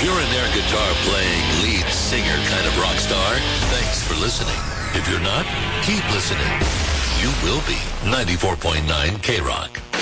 you're an air guitar playing lead singer kind of rock star, thanks for listening. If you're not, keep listening. You will be. 94.9 K-Rock.